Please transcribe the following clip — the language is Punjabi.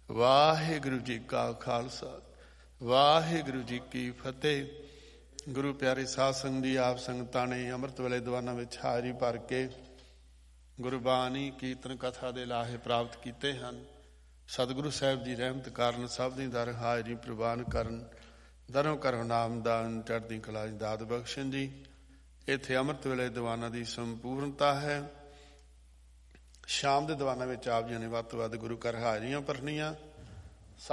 ਵਾਹਿਗੁਰੂ ਜੀ ਕਾ ਖਾਲਸਾ, ਵਾਹਿਗੁਰੂ ਜੀ ਕੀ ਫਤਿਹ। ਗੁਰੂ ਪਿਆਰੇ ਸਾਧ ਸੰਗਤ ਜੀ, ਆਪ ਸੰਗਤਾਂ ਨੇ ਅੰਮ੍ਰਿਤ ਵੇਲੇ ਦੀਵਾਨਾਂ ਵਿੱਚ ਹਾਜ਼ਰੀ ਭਰ ਕੇ ਗੁਰਬਾਣੀ ਕੀਰਤਨ ਕਥਾ ਦੇ ਲਾਹੇ ਪ੍ਰਾਪਤ ਕੀਤੇ ਹਨ। ਸਤਿਗੁਰੂ ਸਾਹਿਬ ਦੀ ਰਹਿਮਤ ਕਾਰਨ ਸਭ ਦੀ ਦਰ ਹਾਜ਼ਰੀ ਪ੍ਰਵਾਨ ਕਰਨ, ਦਰੋਂ ਕਰੋ ਨਾਮਦਾਨ, ਚੜ੍ਹਦੀ ਕਲਾ ਦੀ ਦਾਤ ਬਖਸ਼ਣ ਜੀ। ਇੱਥੇ ਅੰਮ੍ਰਿਤ ਵੇਲੇ ਦੀਵਾਨਾਂ ਦੀ ਸੰਪੂਰਨਤਾ ਹੈ। ਸ਼ਾਮ ਦੇ ਦੀਵਾਨਾਂ ਵਿੱਚ ਆਪ ਜੀ ਨੇ ਵੱਧ ਤੋਂ ਵੱਧ ਗੁਰੂ ਘਰ ਹਾਜ਼ਰੀਆਂ ਭਰਨੀਆਂ।